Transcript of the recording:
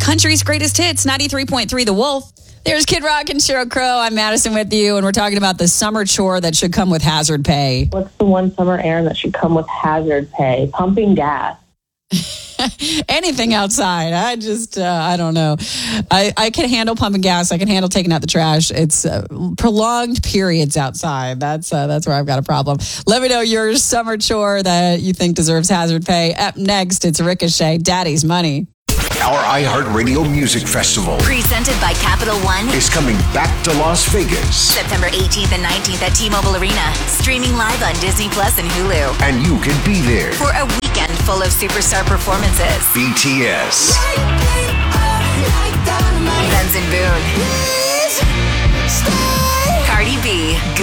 country's greatest hits, 93.3 The Wolf. There's Kid Rock and Sheryl Crow. I'm Madison with you, and we're talking about the summer chore that should come with hazard pay. What's the one summer errand that should come with hazard pay? Pumping gas. Anything outside. I don't know. I can handle pumping gas. I can handle taking out the trash. It's prolonged periods outside. That's where I've got a problem. Let me know your summer chore that you think deserves hazard pay. Up next, it's Ricochet, Daddy's Money. Our iHeartRadio Music Festival, presented by Capital One, is coming back to Las Vegas. September 18th and 19th at T-Mobile Arena. Streaming live on Disney Plus and Hulu. And you can be there for a weekend full of superstar performances. BTS, Benson Boone, Cardi B,